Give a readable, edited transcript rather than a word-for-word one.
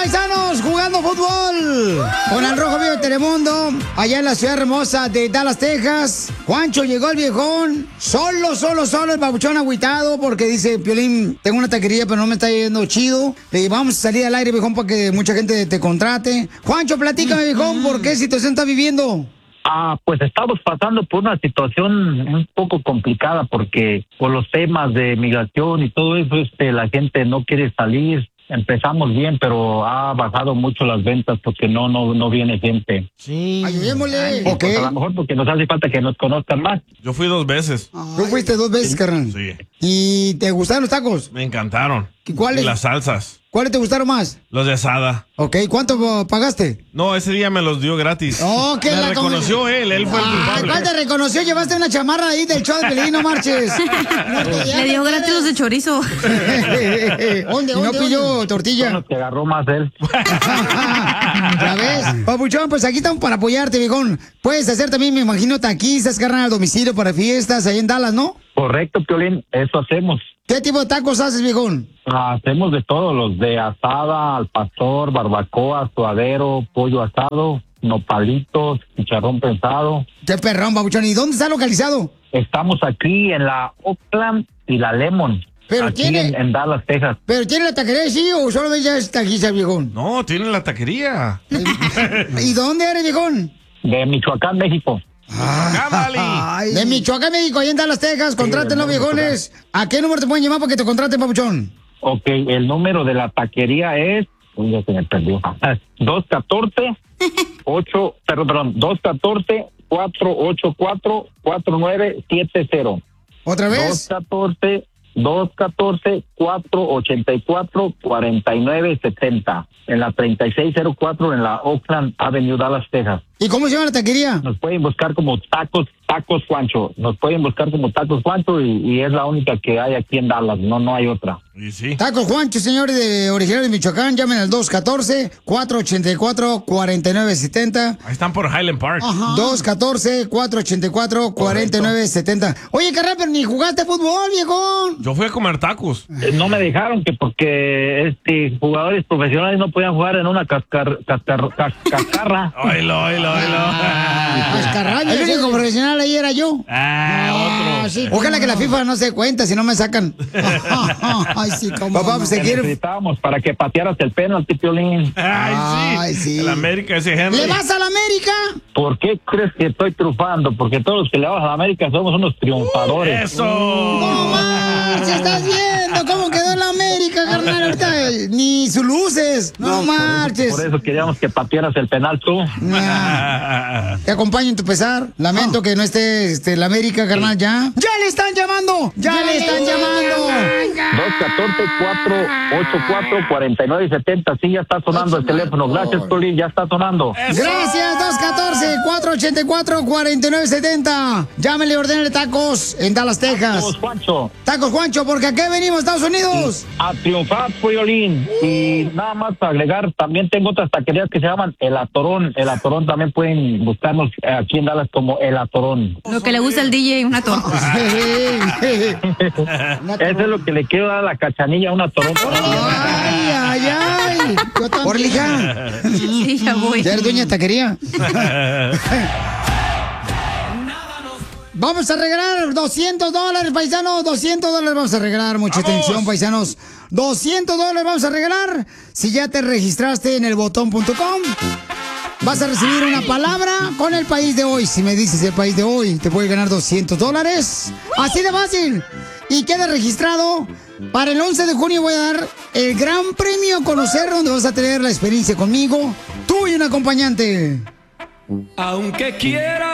paisanos, jugando fútbol con el Rojo Vivo de Telemundo, allá en la ciudad hermosa de Dallas, Texas. Juancho, llegó el viejón, solo, el babuchón agüitado, porque dice, Piolín, tengo una taquería, pero no me está yendo chido. Le digo, vamos a salir al aire, viejón, para que mucha gente te contrate. Juancho, platícame, viejón, ¿por qué situación estás viviendo? Pues estamos pasando por una situación un poco complicada porque por los temas de migración y todo eso, la gente no quiere salir. Empezamos bien, pero ha bajado mucho las ventas porque no viene gente. Sí. Ayudémosle. Okay. Pues a lo mejor porque nos hace falta que nos conozcan más. Yo fui 2 veces. ¿Tú fuiste 2 veces, carnal? Sí. ¿Y te gustaron los tacos? Me encantaron. ¿Cuáles? Y las salsas. ¿Cuáles te gustaron más? Los de asada. Ok, ¿cuánto pagaste? No, ese día me los dio gratis. Oh, que me reconoció él fue el culpable. ¿Cuál te reconoció? Llevaste una chamarra ahí del show de Pelín, no marches. Le dio gratis los de chorizo. ¿Dónde? No pilló tortilla. Son los que agarró más él. ¿Ya ves? Papuchón, pues aquí estamos para apoyarte, viejón. Puedes hacer también, me imagino, taquizas, carnal, al domicilio para fiestas ahí en Dallas, ¿no? Correcto, Piolín, eso hacemos. ¿Qué tipo de tacos haces, viejón? Hacemos de todo, los de asada, al pastor, barbacoa, suadero, pollo asado, nopalitos, chicharrón prensado. Qué perrón, babuchón. ¿Y dónde está localizado? Estamos aquí en la Oakland y la Lemon. Pero aquí tiene... en Dallas, Texas. ¿Pero tiene la taquería, sí, o solo ya es taquiza, viejón? No, tiene la taquería. ¿Y dónde eres, viejón? De Michoacán, México. De Michoacán, México, ahí en Dallas, Texas. Contrátenlo, viejones. ¿A qué número te pueden llamar para que te contraten, papuchón? Ok, el número de la taquería es... ya se me perdió. 214-484-4970. ¿Otra vez? 214-484-4970. En la 3604 en la Oakland Avenue, Dallas, Texas. ¿Y cómo se llama la taquería? Nos pueden buscar como Tacos Juancho. Nos pueden buscar como Tacos Juancho y es la única que hay aquí en Dallas. No hay otra. ¿Y sí? Tacos Juancho, señores, de originarios de Michoacán. Llamen al 214-484-4970. Ahí están por Highland Park. 214-484-4970. Oye, carnal, pero ni jugaste fútbol, viejón. Yo fui a comer tacos. No me dejaron que porque jugadores profesionales no podían jugar en una cascarra. Oilo. El único profesional ahí era yo. Otro. Sí. Ojalá que la FIFA no se dé cuenta, si no me sacan. Ay, sí, cómo. Papá, pues necesitábamos para que patearas el penalti, Piolín. Ay, sí. El América, ese Henry. ¿Le vas a la América? ¿Por qué crees que estoy triunfando? Porque todos los que le vamos a la América somos unos triunfadores. ¡Eso! ¡No manches! ¿Estás viendo cómo quedó la América, carnal? Ahorita ni sus luces. No marches. Por eso queríamos que patearas el penal tú. Te acompaño en tu pesar. Lamento que no esté la América, carnal, ya. ¡Ya le están llamando! ¡Ya le están llamando! 214-484-4970. Sí, ya está sonando el teléfono. Gracias, Piolín, ya está sonando. Gracias, 214-484-4970. Llámele y ordénele tacos en Dallas, Texas. Tacos Juancho. Tacos Juancho, porque aquí venimos, Estados Unidos. A triunfar, Piolín. Y nada más para agregar, también tengo otras taquerías que se llaman El Atorón. El Atorón también pueden buscarnos aquí en Dallas como El Atorón. Lo que le gusta al DJ, una torta. Eso es lo que le quiero dar a la Cachanilla, una Atorón. Ay. Por lija. Sí, ya voy. ¿Ya eres dueña de taquería? Vamos a regalar $200, paisanos. $200 vamos a regalar. Mucha atención, paisanos. $200 vamos a regalar. Si ya te registraste en elbotón.com, vas a recibir una palabra con el país de hoy. Si me dices el país de hoy, te puedes ganar $200. Así de fácil. Y queda registrado. Para el 11 de junio voy a dar el gran premio Conocer, donde vas a tener la experiencia conmigo, tú y un acompañante. Aunque quiera